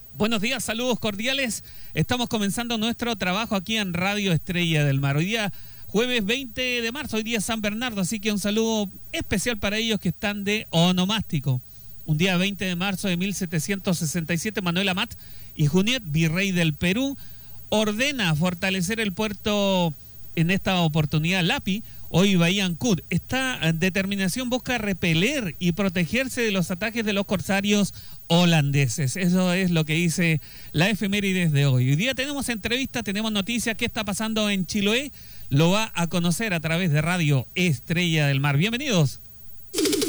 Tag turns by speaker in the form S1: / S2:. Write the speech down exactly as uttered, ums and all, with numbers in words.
S1: Buenos días, saludos cordiales. Estamos comenzando nuestro trabajo aquí en Radio Estrella del Mar. Hoy día, jueves veinte de marzo, hoy día es San Bernardo, así que un saludo especial para ellos que están de onomástico. Un día veinte de marzo de mil setecientos sesenta y siete, Manuel Amat y Juniet, virrey del Perú, ordena fortalecer el puerto en esta oportunidad Lapi, hoy Bahía Ancud. Esta determinación busca repeler y protegerse de los ataques de los corsarios holandeses. Eso es lo que dice la efemérides de hoy. Hoy día tenemos entrevistas, tenemos noticias. ¿Qué está pasando en Chiloé? Lo va a conocer a través de Radio Estrella del Mar. Bienvenidos.